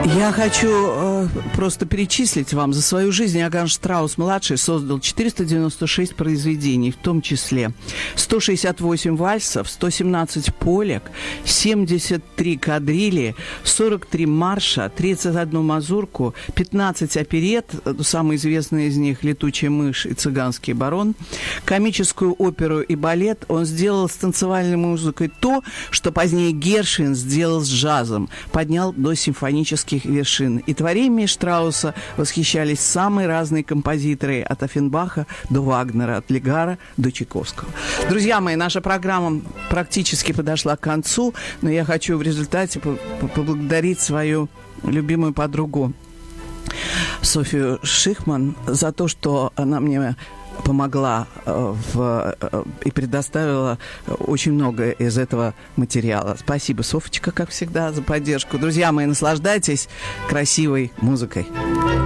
Я хочу просто перечислить вам. За свою жизнь Иоганн Штраус-младший создал 496 произведений, в том числе 168 вальсов, 117 полек, 73 кадрили, 43 марша, 31 мазурку, 15 оперет, самые известные из них «Летучая мышь» и «Цыганский барон», комическую оперу и балет. Он сделал с танцевальной музыкой то, что позднее Гершвин сделал с джазом, поднял до симфонических вершин. И творениями Штрауса восхищались самые разные композиторы, от Оффенбаха до Вагнера, от Легара до Чайковского. Друзья мои, наша программа практически подошла к концу, но я хочу в результате поблагодарить свою любимую подругу Софию Шихман за то, что она мне помогла и предоставила очень много из этого материала. Спасибо, Софочка, как всегда, за поддержку. Друзья мои, наслаждайтесь красивой музыкой.